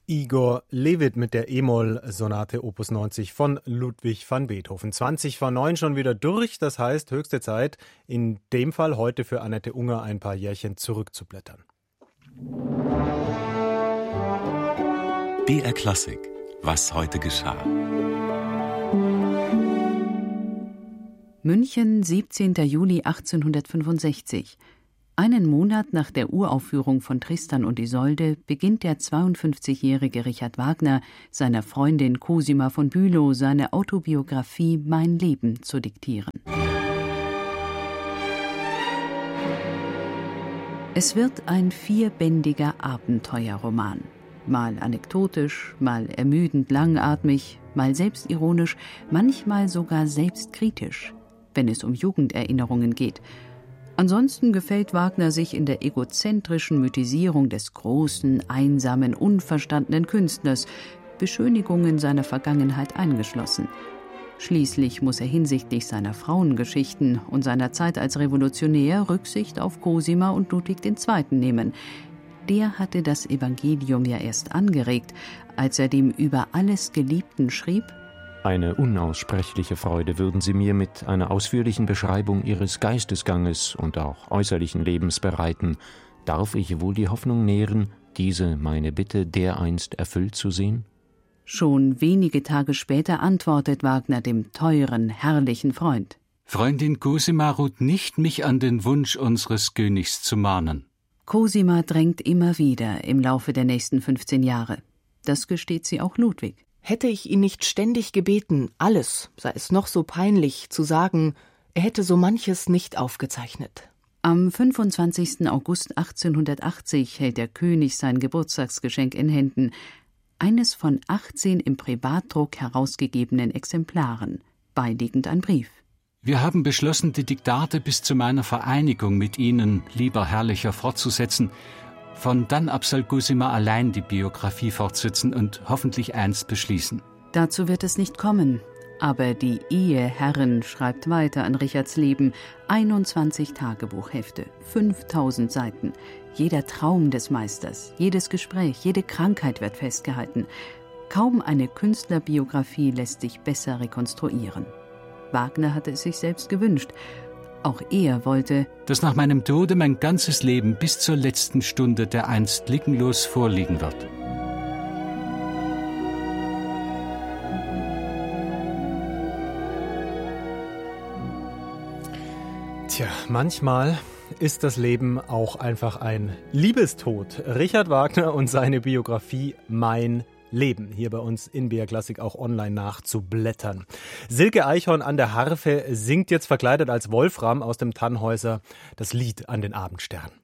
Igor Levit mit der E-Moll-Sonate Opus 90 von Ludwig van Beethoven. 20 vor 9 schon wieder durch, das heißt höchste Zeit, in dem Fall heute für Annette Unger ein paar Jährchen zurückzublättern. BR Klassik, was heute geschah. München, 17. Juli 1865. Einen Monat nach der Uraufführung von Tristan und Isolde beginnt der 52-jährige Richard Wagner seiner Freundin Cosima von Bülow seine Autobiografie Mein Leben zu diktieren. Es wird ein 4-bändiger Abenteuerroman. Mal anekdotisch, mal ermüdend langatmig, mal selbstironisch, manchmal sogar selbstkritisch, wenn es um Jugenderinnerungen geht. Ansonsten gefällt Wagner sich in der egozentrischen Mythisierung des großen, einsamen, unverstandenen Künstlers, Beschönigungen seiner Vergangenheit eingeschlossen. Schließlich muss er hinsichtlich seiner Frauengeschichten und seiner Zeit als Revolutionär Rücksicht auf Cosima und Ludwig II. Nehmen. Der hatte das Evangelium ja erst angeregt, als er dem über alles Geliebten schrieb: Eine unaussprechliche Freude würden Sie mir mit einer ausführlichen Beschreibung Ihres Geistesganges und auch äußerlichen Lebens bereiten. Darf ich wohl die Hoffnung nähren, diese meine Bitte dereinst erfüllt zu sehen? Schon wenige Tage später antwortet Wagner dem teuren, herrlichen Freund: Freundin Cosima ruht nicht, mich an den Wunsch unseres Königs zu mahnen. Cosima drängt immer wieder im Laufe der nächsten 15 Jahre. Das gesteht sie auch Ludwig. Hätte ich ihn nicht ständig gebeten, alles, sei es noch so peinlich, zu sagen, er hätte so manches nicht aufgezeichnet. Am 25. August 1880 hält der König sein Geburtstagsgeschenk in Händen, eines von 18 im Privatdruck herausgegebenen Exemplaren, beiliegend ein Brief. Wir haben beschlossen, die Diktate bis zu meiner Vereinigung mit Ihnen, lieber Herrlicher, fortzusetzen. Von dann ab soll Cosima allein die Biografie fortsetzen und hoffentlich einst beschließen. Dazu wird es nicht kommen. Aber die Eheherrin schreibt weiter an Richards Leben. 21 Tagebuchhefte, 5000 Seiten. Jeder Traum des Meisters, jedes Gespräch, jede Krankheit wird festgehalten. Kaum eine Künstlerbiografie lässt sich besser rekonstruieren. Wagner hatte es sich selbst gewünscht. Auch er wollte, dass nach meinem Tode mein ganzes Leben bis zur letzten Stunde dereinst lückenlos vorliegen wird. Tja, manchmal ist das Leben auch einfach ein Liebestod. Richard Wagner und seine Biografie Mein Leben, hier bei uns in BR Klassik auch online nachzublättern. Silke Eichhorn an der Harfe singt jetzt verkleidet als Wolfram aus dem Tannhäuser das Lied an den Abendstern.